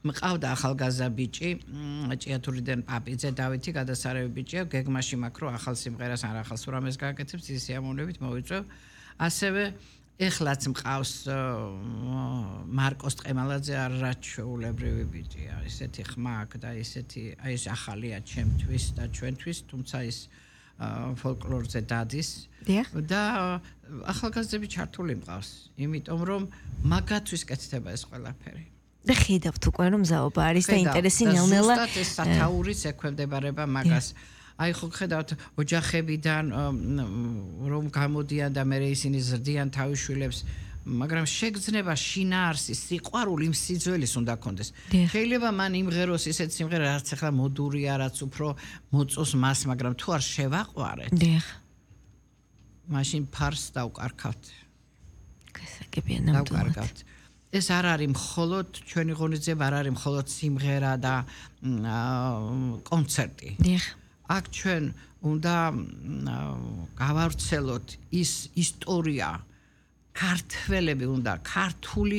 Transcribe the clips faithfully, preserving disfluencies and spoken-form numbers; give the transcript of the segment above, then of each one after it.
მყავდა ახალგაზრდა ბიჭი, ჭიათურიდან პაპიძე დავითი გადასარევი ბიჭია, გეგმაში მაქვს რომ ახალ სიმღერას ან ახალ სურამეს გააკეთებს, ის სიამოვნებით მოვიწევ. ასევე ეხლაც მყავს მარკოს ტყემალაძე არაჩვეულებრივი ბიჭია, ისეთი ხმა აქვს და ისეთი აი ეს ახალია ჩემთვის და ჩვენთვის, თუმცა ის ფოლკლორზე დადის და ახალგაზრდები ჩართული მყავს, იმიტომ რომ მაგათთვის კეთდება ეს ყველაფერი. და ხედავთ უკვე რომ ზაობა არის და ინტერესი ნელ-ნელა ზუსტად ეს სათაურის ექვემდებარება მაგას. აი ხო ხედავთ ოჯახებიდან რომ გამოდიან და მე ისინი ზრდიან თავის შვილებს, მაგრამ შეგრძნება შინაარსის სიყვარული იმ სიძველის უნდა კონდეს. შეიძლება მან იმღეროს ისეთ სიმღერა რაც ახლა მოდურია, რაც უფრო მოწოს მას, მაგრამ თუ არ შევაყვარეთ. დიახ. მაშინ ფარს დავკარგავთ. გასაგებია ნამდვილად. ეს არ არის მხოლოდ ჩვენი ღონისძიება, არ არის მხოლოდ სიმღერა და კონცერტი. დიახ. აქ ჩვენ უნდა გავავრცელოთ ის ისტორია, ქართველები უნდა, ქართული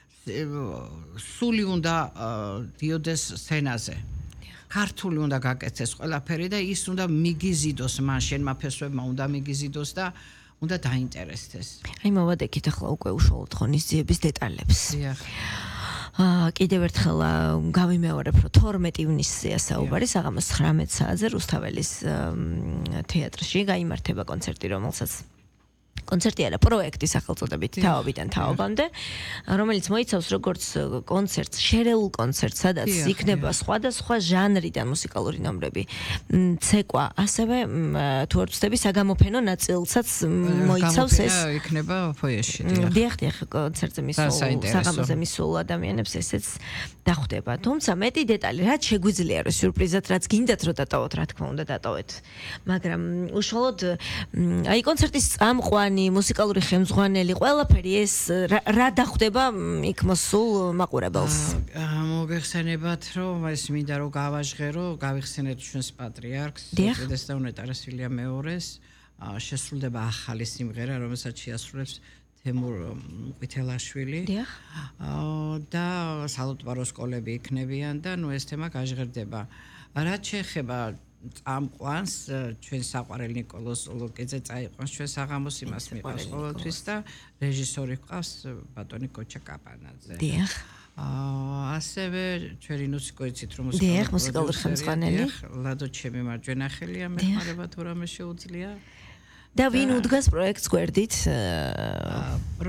სული უნდა დიოდეს სცენაზე. ქართული უნდა გაკეთდეს ყველაფერი და ის უნდა მიგიზიდოს მან, შენმა ფესვებმა უნდა მიგიზიდოს და უნდა დაინტერესდეს. აი მოვადექით ახლა უკვე უშუალოდ ღონისძიების დეტალებს. დიახ. აა კიდევ ერთხელ გავიმეორებ, რომ თორმეტი ივნისზეა საუბარი, საღამოს ცხრამეტ საათზე რუსთაველის თეატრში გაიმართება კონცერტი, რომელსაც კონცერტი არა, პროექტი სახელწოდებით თაობიდან თაობამდე, რომელიც მოიცავს როგორც კონცერტს, შერეულ კონცერტს, სადაც იქნება სხვადასხვა ჟანრიდან მუსიკალური ნომრები, ცეკვა, ასევე თუ არ ვცდები, საგამოფენო ნაწილსაც მოიცავს ეს. იქნება ფოიეში. დიახ, დიახ, კონცერტზე მისულ, საღამოზე მისულ ადამიანებს ესეც დახვდება. თუმცა მეტი დეტალი, რაც შეგვიძლია რომ სიურპრიზად, რაც გინდათ რომ დატოვოთ, რა თქმა უნდა, დატოვეთ. მაგრამ უშუალოდ აი კონცერტის წამყვანი მუსიკალური ხელმძღვანელი, ყველაფერი ეს რა დახვდება იქ მოსულ მაყურებელს. მოგეხსენებათ, რომ ეს მინდა რომ გავაჟღერო, გავიხსენეთ ჩვენს პატრიარქს, ზედეს და უნეტარეს ვილიამ მეორეს, შესრულდება ახალი სიმღერა, რომელსაც შეასრულებს თემურ მყვითელაშვილი. დიახ. და სალუტბარო სკოლები იქნებიან და ნუ ეს თემა გაჟღერდება. რაც შეეხება წამყვანს, ჩვენ საყვარელ ნიკოლოზ ლუკიძე წაიყვანს ჩვენ საღამოს, იმას მიყვარს ყოველთვის და რეჟისორი გვყავს ბატონი კოჩა კაპანაძე. დიახ. ასევე ჩვენი ნუსიკო იცით რომ დიახ, მუსიკალური ხელმძღვანელი. ლადო ჩემი მარჯვენა ხელია, მეხმარება თუ რამე შეუძლია. და ვინ უდგას პროექტს გვერდით?